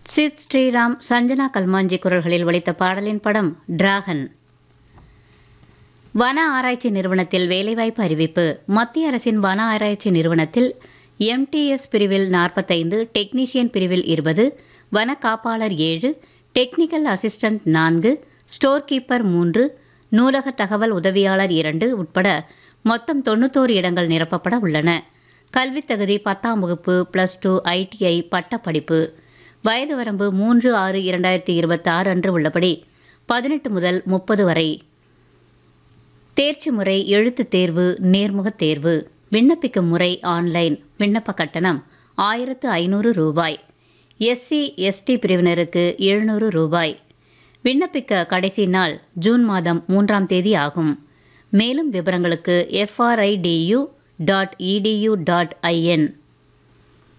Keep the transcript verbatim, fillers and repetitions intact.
சித் ஸ்ரீராம், சஞ்சனா கல்மாஞ்சி குரல்களில் ஒலித்த பாடலின் படம் டிராகன். வன ஆராய்ச்சி நிறுவனத்தில் வேலைவாய்ப்பு அறிவிப்பு. மத்திய அரசின் வன ஆராய்ச்சி நிறுவனத்தில் எம்டிஎஸ் பிரிவில் நாற்பத்தைந்து, டெக்னீஷியன் பிரிவில் இருபது, வன காப்பாளர் ஏழு, டெக்னிக்கல் அசிஸ்டன்ட் நான்கு, ஸ்டோர் கீப்பர் மூன்று, நூலக தகவல் உதவியாளர் இரண்டு உட்பட மொத்தம் தொண்ணூத்தோரு இடங்கள் நிரப்பப்பட உள்ளன. கல்வித் தகுதி பத்தாம் வகுப்பு, பிளஸ் டூ, ஐடிஐ, பட்டப்படிப்பு. வயது வரம்பு மூன்று ஆறு இரண்டாயிரத்தி இருபத்தி ஆறு அன்று உள்ளபடி பதினெட்டு முதல் முப்பது வரை. தேர்ச்சி முறை எழுத்துத் தேர்வு, நேர்முகத் தேர்வு. விண்ணப்பிக்கும் முறை ஆன்லைன். விண்ணப்ப கட்டணம் ஆயிரத்து ஐநூறு ரூபாய். எஸ்சி எஸ்டி பிரிவினருக்கு எழுநூறு ரூபாய். விண்ணப்பிக்க கடைசி நாள் ஜூன் மாதம் மூன்றாம் தேதி ஆகும். மேலும் விவரங்களுக்கு எஃப்ஆர்ஐடியூ டாட் இடியூ டாட் ஐஎன்